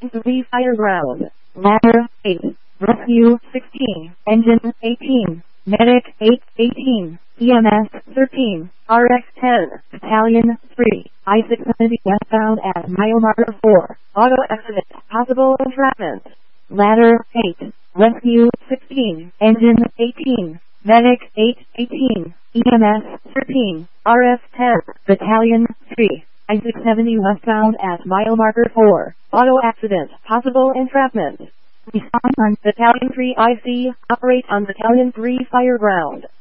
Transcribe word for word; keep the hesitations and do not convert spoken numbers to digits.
three Fireground. Ladder eight. Rescue sixteen. Engine eighteen. Medic eight eighteen. E M S thirteen. R X ten. Battalion three. I six seventy westbound at mile marker four. Auto accident. Possible entrapment. Ladder eight. Rescue sixteen. Engine eighteen. Medic eight eighteen. E M S thirteen. R F ten. Battalion three. I six seventy westbound at mile marker four. Auto accident. Possible entrapment. Respond on Battalion three I C. Operate on Battalion three Fireground.